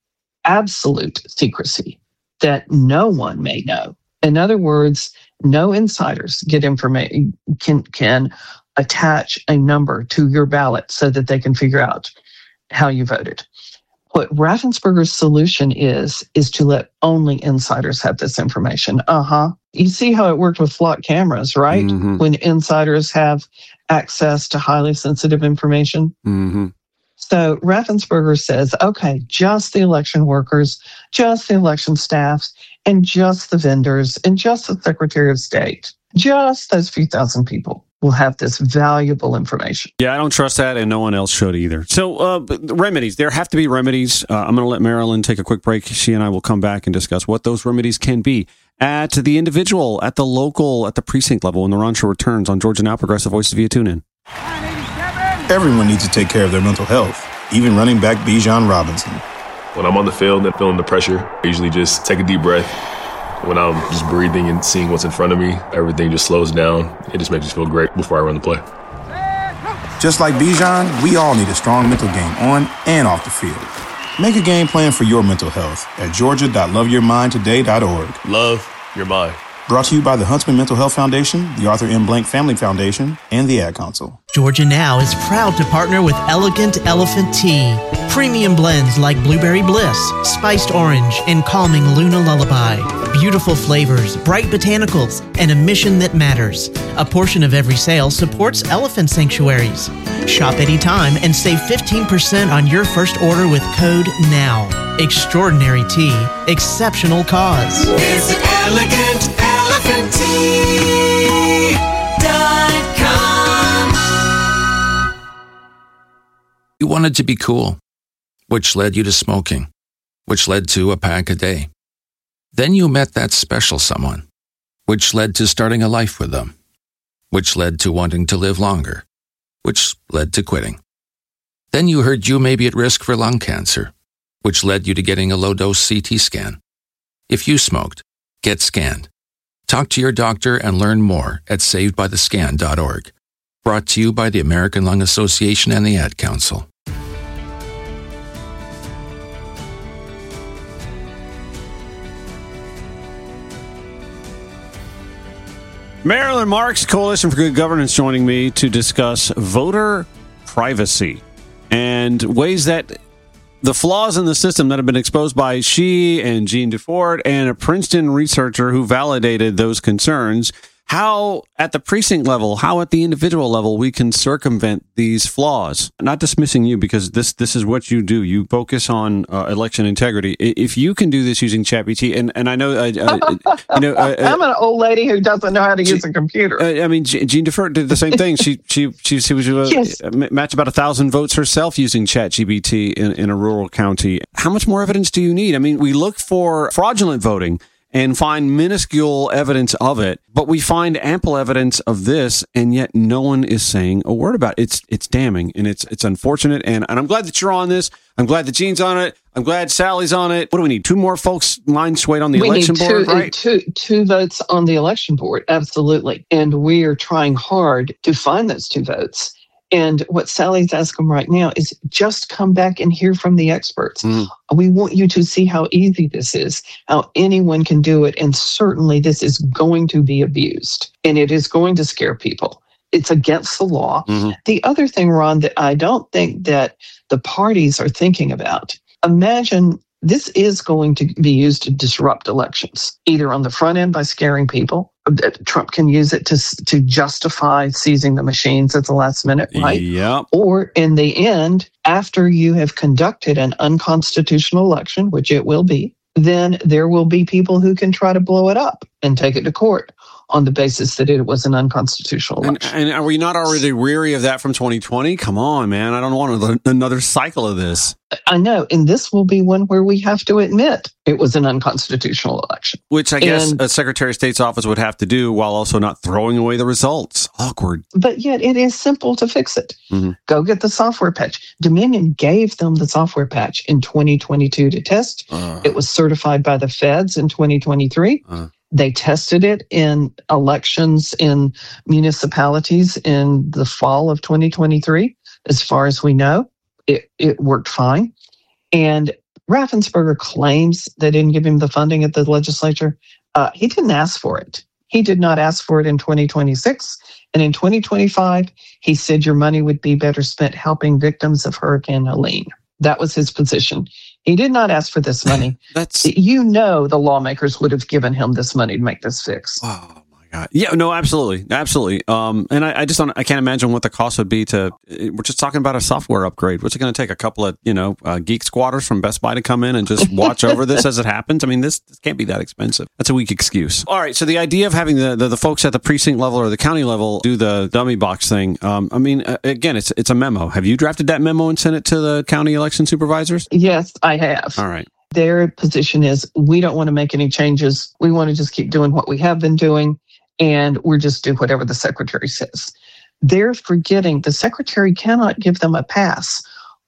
A: absolute secrecy that no one may know. In other words, no insiders get information can can attach a number to your ballot so that they can figure out how you voted. What Raffensperger's solution is, is to let only insiders have this information. Uh-huh. You see how it worked with flock cameras, right?
B: Mm-hmm.
A: When insiders have access to highly sensitive information.
B: Mm-hmm.
A: So Raffensperger says, okay, just the election workers, just the election staffs, and just the vendors, and just the Secretary of State, just those few thousand people will have this valuable information.
B: Yeah, I don't trust that, and no one else should either. So, uh, remedies. There have to be remedies. Uh, I'm going to let Marilyn take a quick break. She and I will come back and discuss what those remedies can be at the individual, at the local, at the precinct level when the Ron Show returns on Georgia Now, Progressive Voices via TuneIn.
F: Everyone needs to take care of their mental health, even running back Bijan Robinson.
G: When I'm on the field and feeling the pressure, I usually just take a deep breath. When I'm just breathing and seeing what's in front of me, everything just slows down. It just makes me feel great before I run the play.
F: Just like Bijan, we all need a strong mental game on and off the field. Make a game plan for your mental health at georgia dot love your mind today dot org.
G: Love your mind.
F: Brought to you by the Huntsman Mental Health Foundation, the Arthur M. Blank Family Foundation, and the Ad Council.
D: Georgia Now is proud to partner with Elegant Elephant Tea. Premium blends like Blueberry Bliss, Spiced Orange, and Calming Luna Lullaby. Beautiful flavors, bright botanicals, and a mission that matters. A portion of every sale supports elephant sanctuaries. Shop anytime and save fifteen percent on your first order with code NOW. Extraordinary tea, exceptional cause.
E: Visit Elegant Elephant Tea dot com.
J: You wanted to be cool, which led you to smoking, which led to a pack a day. Then you met that special someone, which led to starting a life with them, which led to wanting to live longer, which led to quitting. Then you heard you may be at risk for lung cancer, which led you to getting a low-dose C T scan. If you smoked, get scanned. Talk to your doctor and learn more at saved by the scan dot org. Brought to you by the American Lung Association and the Ad Council.
B: Marilyn Marks, Coalition for Good Governance, joining me to discuss voter privacy and ways that the flaws in the system that have been exposed by she and Jean DeFord and a Princeton researcher who validated those concerns, how at the precinct level, how at the individual level we can circumvent these flaws. Not dismissing you, because this this is what you do. You focus on uh, election integrity. If you can do this using ChatGPT, and and I know, uh, uh, you know, uh,
A: I'm an old lady who doesn't know how to use a computer.
B: Uh, I mean, Jean DeFord did the same thing. She she she, she was uh,
A: yes.
B: matched about a thousand votes herself using ChatGPT in, in a rural county. How much more evidence do you need? I mean, we look for fraudulent voting and find minuscule evidence of it, but we find ample evidence of this, and yet no one is saying a word about it. It's it's damning, and it's it's unfortunate, and, and I'm glad that you're on this. I'm glad that Jean's on it. I'm glad Sally's on it. What do we need? Two more folks' minds swayed on the
A: we
B: election
A: need
B: board,
A: two,
B: right?
A: Two, two votes on the election board, absolutely. And we are trying hard to find those two votes. And what Sally's asking right now is just come back and hear from the experts. Mm. We want you to see how easy this is, how anyone can do it. And certainly this is going to be abused, and it is going to scare people. It's against the law. Mm-hmm. The other thing, Ron, that I don't think that the parties are thinking about, imagine this is going to be used to disrupt elections, either on the front end by scaring people. Trump can use it to to justify seizing the machines at the last minute, right?
B: Yep.
A: Or in the end, after you have conducted an unconstitutional election, which it will be, then there will be people who can try to blow it up and take it to court on the basis that it was an unconstitutional election.
B: And, and are we not already weary of that from twenty twenty? Come on, man. I don't want another cycle of this.
A: I know. And this will be one where we have to admit it was an unconstitutional election.
B: Which I guess
A: and,
B: a Secretary of State's office would have to do while also not throwing away the results. Awkward.
A: But yet it is simple to fix it. Mm-hmm. Go get the software patch. Dominion gave them the software patch in twenty twenty-two to test. Uh, it was certified by the feds in twenty twenty-three. Uh, They tested it in elections in municipalities in the fall of twenty twenty-three. As far as we know, it, it worked fine. And Raffensperger claims they didn't give him the funding at the legislature. Uh, he didn't ask for it. He did not ask for it in twenty twenty-six. And in twenty twenty-five, he said your money would be better spent helping victims of Hurricane Helene. That was his position. He did not ask for this money.
B: That's
A: You know the lawmakers would have given him this money to make this fix.
B: Oh. God. Yeah, no, absolutely, absolutely. Um, and I, I just don't, I can't imagine what the cost would be to. We're just talking about a software upgrade. What's it going to take? A couple of you know uh, geek squatters from Best Buy to come in and just watch over this as it happens. I mean, this, this can't be that expensive. That's a weak excuse. All right, so the idea of having the, the, the folks at the precinct level or the county level do the dummy box thing. Um, I mean, uh, again, it's it's a memo. Have you drafted that memo and sent it to the county election supervisors?
A: Yes, I have.
B: All right.
A: Their position is we don't want to make any changes. We want to just keep doing what we have been doing. And we're just do whatever the secretary says. They're forgetting the secretary cannot give them a pass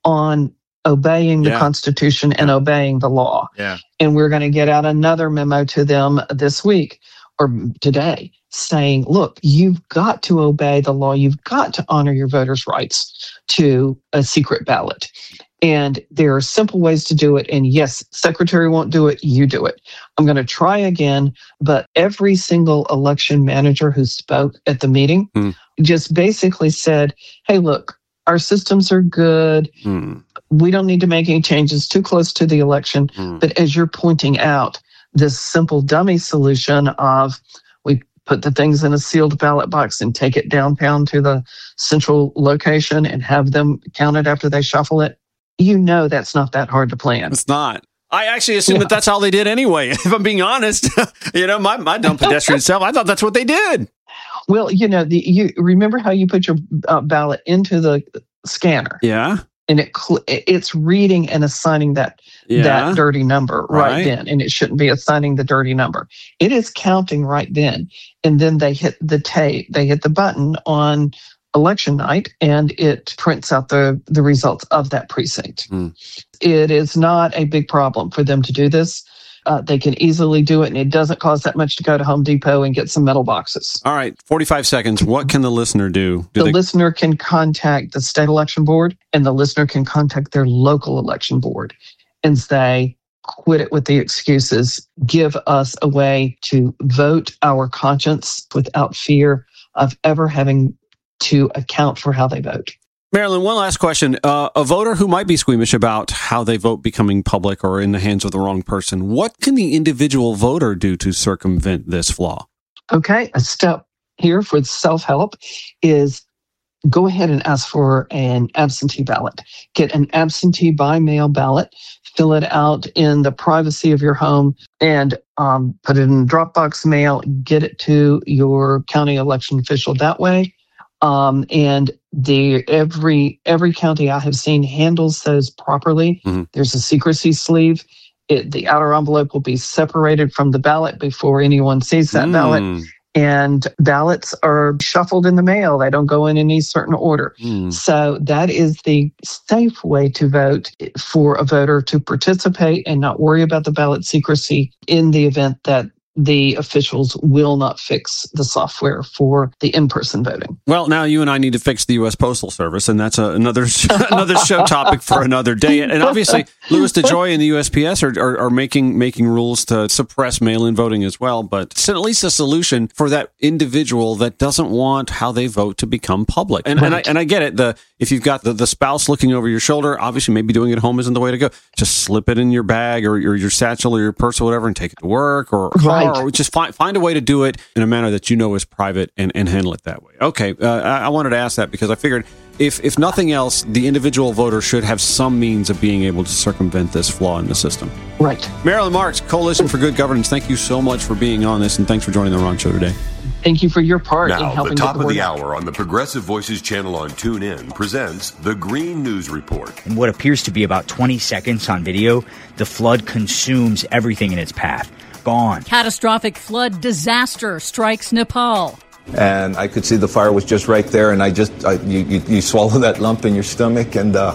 A: on obeying the
B: Yeah.
A: Constitution and obeying the law.
B: Yeah.
A: And we're going to get out another memo to them this week or today saying, look, you've got to obey the law. You've got to honor your voters' rights to a secret ballot. And there are simple ways to do it. And yes, secretary won't do it. You do it. I'm going to try again. But every single election manager who spoke at the meeting
B: Hmm.
A: just basically said, hey, look, our systems are good.
B: Hmm.
A: We don't need to make any changes too close to the election.
B: Hmm.
A: But as you're pointing out, this simple dummy solution of we put the things in a sealed ballot box and take it downtown to the central location and have them counted after they shuffle it. You know that's not that hard to plan.
B: It's not. I actually assume
A: Yeah.
B: that that's how they did anyway. If I'm being honest, you know, my, my dumb pedestrian self, I thought that's what they did.
A: Well, you know, the, you remember how you put your uh, ballot into the scanner
B: Yeah.
A: and it cl- it's reading and assigning that
B: Yeah.
A: that dirty number right,
B: Right.
A: then, and it shouldn't be assigning the dirty number. It is counting right then, and then they hit the tape. They hit the button on election night, and it prints out the the results of that precinct.
B: Hmm.
A: It is not a big problem for them to do this. Uh, they can easily do it, and it doesn't cost that much to go to Home Depot and get some metal boxes.
B: All right. forty-five seconds. What can the listener do? do
A: The
B: they-
A: listener can contact the state election board, and the listener can contact their local election board and say, quit it with the excuses. Give us a way to vote our conscience without fear of ever having to account for how they vote.
B: Marilyn, one last question. Uh, a voter who might be squeamish about how they vote becoming public or in the hands of the wrong person, what can the individual voter do to circumvent this flaw?
A: Okay, a step here for self-help is go ahead and ask for an absentee ballot. Get an absentee by mail ballot, fill it out in the privacy of your home, and um, put it in Dropbox mail, get it to your county election official that way. Um, and the every every county I have seen handles those properly.
B: Mm-hmm.
A: There's a secrecy sleeve. It, the outer envelope will be separated from the ballot before anyone sees that
B: Mm.
A: ballot. And ballots are shuffled in the mail. They don't go in any certain order.
B: Mm.
A: So that is the safe way to vote for a voter to participate and not worry about the ballot secrecy in the event that the officials will not fix the software for the in-person voting.
B: Well, now you and I need to fix the U S Postal Service, and that's a, another another show topic for another day. And obviously, Louis DeJoy and the U S P S are, are, are making making rules to suppress mail-in voting as well. But it's at least a solution for that individual that doesn't want how they vote to become public. And and I and I get it. The if you've got the, the spouse looking over your shoulder, obviously maybe doing it at home isn't the way to go. Just slip it in your bag or your, your satchel or your purse or whatever, and take it to work or car. Or just find find a way to do it in a manner that you know is private and, and handle it that way. Okay, uh, I, I wanted to ask that because I figured if if nothing else, the individual voter should have some means of being able to circumvent this flaw in the system.
A: Right.
B: Marilyn Marks, Coalition for Good Governance, thank you so much for being on this, and thanks for joining the Ron Show today.
A: Thank you for your part in
Q: Now,
A: helping
Q: the top
A: get the
Q: of
A: word
Q: the
A: out.
Q: hour on the Progressive Voices channel on TuneIn presents the Green News Report.
R: In what appears to be about twenty seconds on video, the flood consumes everything in its path. Gone.
S: Catastrophic flood disaster strikes Nepal.
T: And I could see the fire was just right there, and I just, I, you, you, you swallow that lump in your stomach, and uh,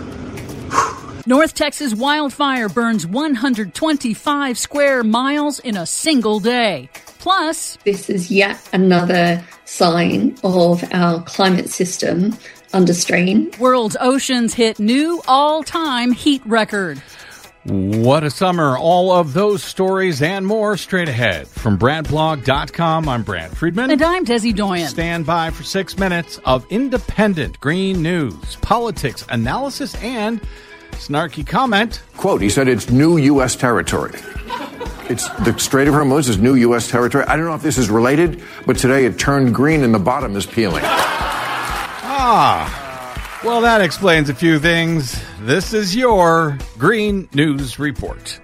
S: North Texas wildfire burns one hundred twenty-five square miles in a single day. Plus,
U: this is yet another sign of our climate system under strain.
S: World's oceans hit new all-time heat record.
C: What a summer. All of those stories and more straight ahead. From brad blog dot com, I'm Brad Friedman.
S: And I'm Desi Doyen.
C: Stand by for six minutes of independent green news, politics, analysis, and snarky comment.
V: Quote, he said it's new U S territory. It's the Strait of Hormuz is new U S territory. I don't know if this is related, but today it turned green and the bottom is peeling.
C: Ah. Well, that explains a few things. This is your Green News Report.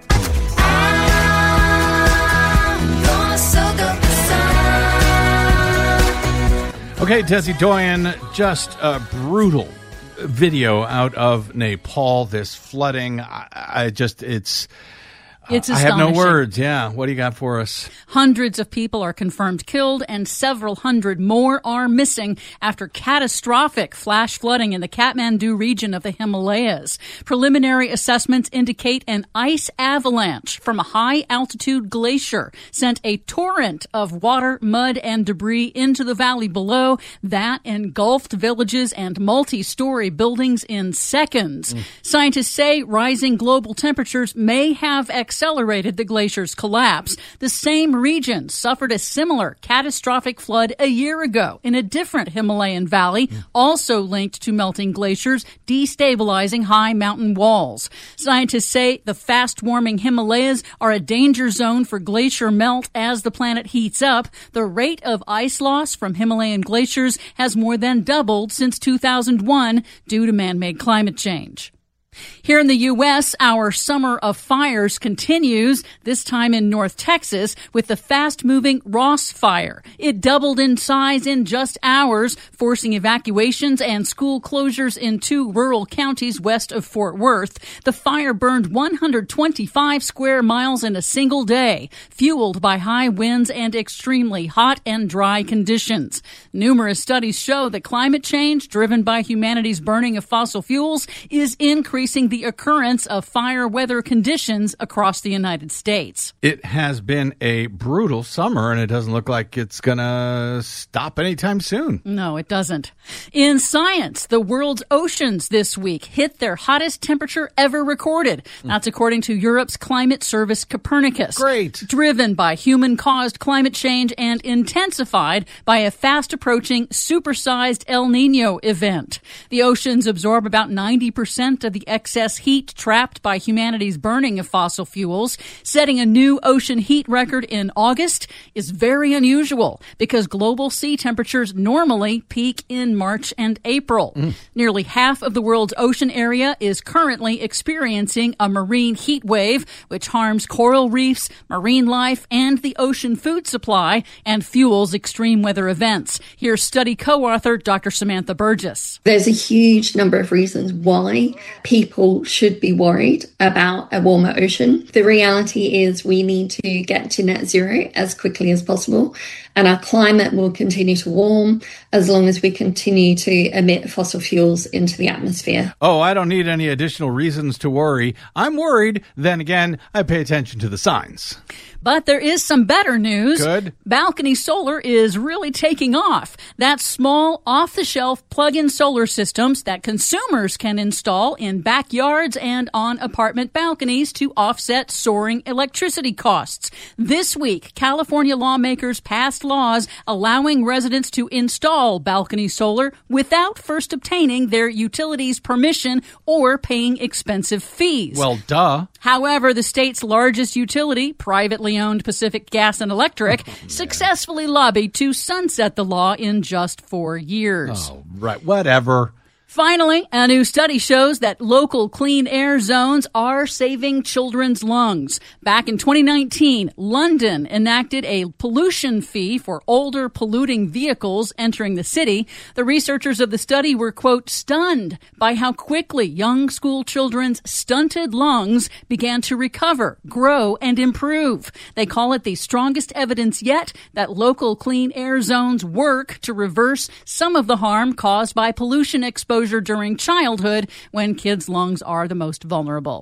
C: Okay, Desi Doyen, just a brutal video out of Nepal, this flooding. I, I just, it's...
S: It's
C: I have no
S: astonishing.
C: words. Yeah. What do you got for us?
S: Hundreds of people are confirmed killed and several hundred more are missing after catastrophic flash flooding in the Kathmandu region of the Himalayas. Preliminary assessments indicate an ice avalanche from a high-altitude glacier sent a torrent of water, mud, and debris into the valley below. That engulfed villages and multi-story buildings in seconds. Mm. Scientists say rising global temperatures may have accelerated the glacier's collapse. The same region suffered a similar catastrophic flood a year ago in a different Himalayan valley, also linked to melting glaciers, destabilizing high mountain walls. Scientists say the fast-warming Himalayas are a danger zone for glacier melt as the planet heats up. The rate of ice loss from Himalayan glaciers has more than doubled since two thousand one due to man-made climate change. Here in the U S, our summer of fires continues, this time in North Texas, with the fast-moving Ross Fire. It doubled in size in just hours, forcing evacuations and school closures in two rural counties west of Fort Worth. The fire burned one hundred twenty-five square miles in a single day, fueled by high winds and extremely hot and dry conditions. Numerous studies show that climate change, driven by humanity's burning of fossil fuels, is increasing the occurrence of fire weather conditions across the United States.
C: It has been a brutal summer, and it doesn't look like it's going to stop anytime soon.
S: No, it doesn't. In science, the world's oceans this week hit their hottest temperature ever recorded. That's according to Europe's climate service Copernicus.
C: Great.
S: Driven by human-caused climate change and intensified by a fast-approaching supersized El Niño event. The oceans absorb about ninety percent of the excess heat trapped by humanity's burning of fossil fuels. Setting a new ocean heat record in August is very unusual because global sea temperatures normally peak in March and April. Mm. Nearly half of the world's ocean area is currently experiencing a marine heat wave, which harms coral reefs, marine life, and the ocean food supply and fuels extreme weather events. Here's study co-author Doctor Samantha Burgess.
U: There's a huge number of reasons why people should be worried about a warmer ocean. The reality is we need to get to net zero as quickly as possible, and our climate will continue to warm as long as we continue to emit fossil fuels into the atmosphere.
C: Oh, I don't need any additional reasons to worry. I'm worried. Then again, I pay attention to the signs.
S: But there is some better news.
C: Good.
S: Balcony Solar is really taking off. That's small, off-the-shelf plug-in solar systems that consumers can install in backyards and on apartment balconies to offset soaring electricity costs. This week, California lawmakers passed laws allowing residents to install balcony solar without first obtaining their utilities permission or paying expensive fees.
C: Well, duh.
S: However, the state's largest utility, privately owned Pacific Gas and Electric, oh, successfully lobbied to sunset the law in just four years.
C: Oh, right. Whatever.
S: Finally, a new study shows that local clean air zones are saving children's lungs. Back in twenty nineteen, London enacted a pollution fee for older polluting vehicles entering the city. The researchers of the study were, quote, stunned by how quickly young school children's stunted lungs began to recover, grow, and improve. They call it the strongest evidence yet that local clean air zones work to reverse some of the harm caused by pollution exposure during childhood when kids' lungs are the most vulnerable.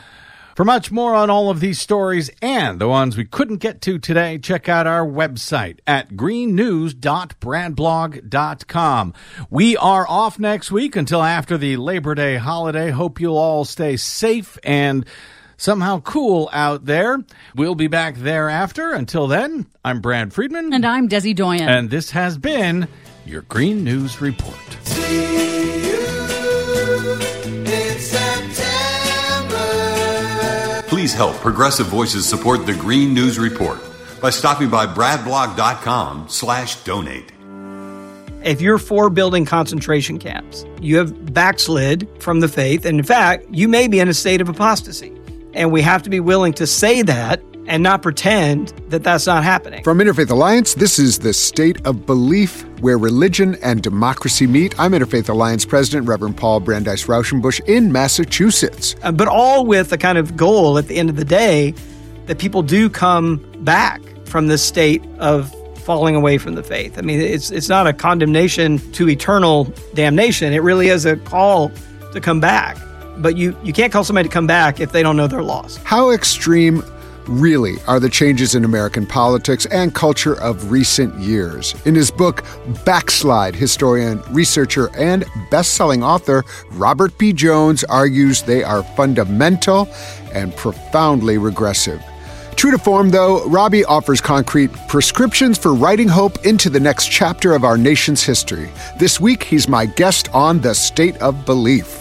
C: For much more on all of these stories and the ones we couldn't get to today, check out our website at green news dot brad blog dot com. We are off next week until after the Labor Day holiday. Hope you'll all stay safe and somehow cool out there. We'll be back thereafter. Until then, I'm Brad Friedman.
S: And I'm Desi Doyen.
C: And this has been your Green News Report.
Q: Please help Progressive Voices support the Green News Report by stopping by bradblog.com slash donate.
H: If you're for building concentration camps, you have backslid from the faith. And in fact, you may be in a state of apostasy. And we have to be willing to say that and not pretend that that's not happening.
I: From Interfaith Alliance, this is the State of Belief, where religion and democracy meet. I'm Interfaith Alliance President Reverend Paul Brandeis Rauschenbusch in Massachusetts.
H: Uh, but all with the kind of goal at the end of the day that people do come back from this state of falling away from the faith. I mean, it's it's not a condemnation to eternal damnation. It really is a call to come back. But you, you can't call somebody to come back if they don't know they're lost.
I: How extreme really are the changes in American politics and culture of recent years? In his book, Backslide, historian, researcher, and best-selling author Robert P. Jones argues they are fundamental and profoundly regressive. True to form, though, Robbie offers concrete prescriptions for writing hope into the next chapter of our nation's history. This week, he's my guest on The State of Belief.